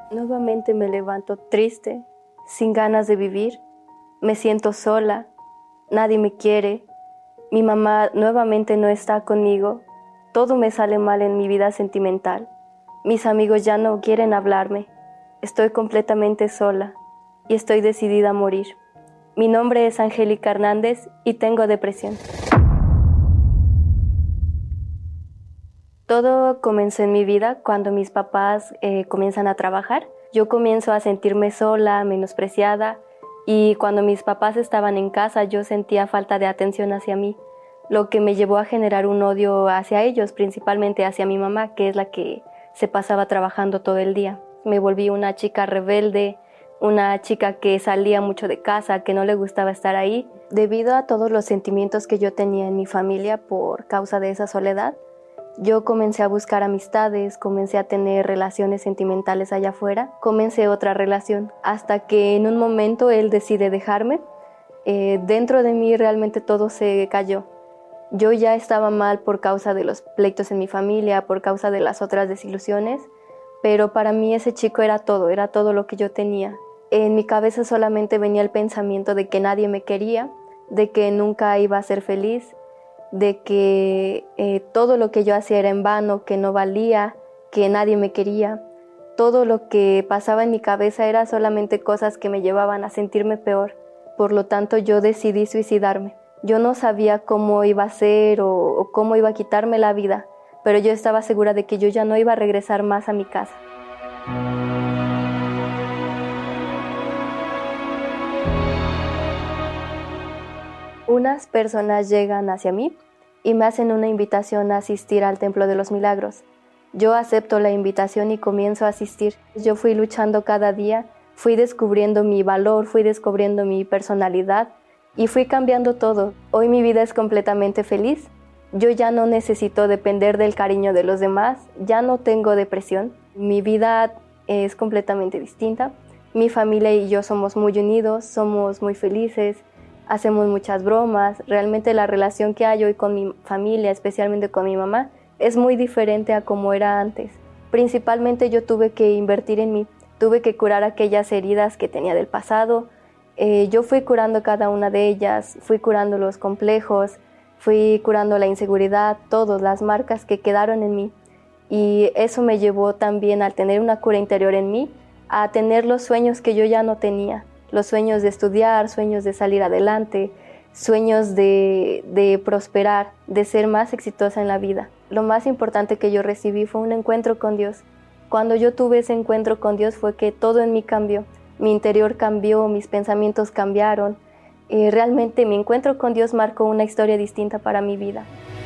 Nuevamente me levanto triste, sin ganas de vivir. Me siento sola, nadie me quiere. Mi mamá nuevamente no está conmigo. Todo me sale mal en mi vida sentimental. Mis amigos ya no quieren hablarme. Estoy completamente sola y estoy decidida a morir. Mi nombre es Angélica Hernández y tengo depresión. Todo comenzó en mi vida cuando mis papás comienzan a trabajar. Yo comienzo a sentirme sola, menospreciada, y cuando mis papás estaban en casa yo sentía falta de atención hacia mí, lo que me llevó a generar un odio hacia ellos, principalmente hacia mi mamá, que es la que se pasaba trabajando todo el día. Me volví una chica rebelde, una chica que salía mucho de casa, que no le gustaba estar ahí. Debido a todos los sentimientos que yo tenía en mi familia por causa de esa soledad, yo comencé a buscar amistades, comencé a tener relaciones sentimentales allá afuera, comencé otra relación, hasta que en un momento él decide dejarme. Dentro de mí realmente todo se cayó. Yo ya estaba mal por causa de los pleitos en mi familia, por causa de las otras desilusiones, pero para mí ese chico era todo lo que yo tenía. En mi cabeza solamente venía el pensamiento de que nadie me quería, de que nunca iba a ser feliz, de que todo lo que yo hacía era en vano, que no valía, que nadie me quería. Todo lo que pasaba en mi cabeza era solamente cosas que me llevaban a sentirme peor. Por lo tanto, yo decidí suicidarme. Yo no sabía cómo iba a ser o cómo iba a quitarme la vida, pero yo estaba segura de que yo ya no iba a regresar más a mi casa. Unas personas llegan hacia mí y me hacen una invitación a asistir al Templo de los Milagros. Yo acepto la invitación y comienzo a asistir. Yo fui luchando cada día, fui descubriendo mi valor, fui descubriendo mi personalidad y fui cambiando todo. Hoy mi vida es completamente feliz. Yo ya no necesito depender del cariño de los demás, ya no tengo depresión. Mi vida es completamente distinta. Mi familia y yo somos muy unidos, somos muy felices. Hacemos muchas bromas. Realmente la relación que hay hoy con mi familia, especialmente con mi mamá, es muy diferente a como era antes. Principalmente yo tuve que invertir en mí, tuve que curar aquellas heridas que tenía del pasado. Yo fui curando cada una de ellas, fui curando los complejos, fui curando la inseguridad, todas las marcas que quedaron en mí. Y eso me llevó también al tener una cura interior en mí, a tener los sueños que yo ya no tenía. Los sueños de estudiar, sueños de salir adelante, sueños de prosperar, de ser más exitosa en la vida. Lo más importante que yo recibí fue un encuentro con Dios. Cuando yo tuve ese encuentro con Dios fue que todo en mí cambió. Mi interior cambió, mis pensamientos cambiaron. Realmente mi encuentro con Dios marcó una historia distinta para mi vida.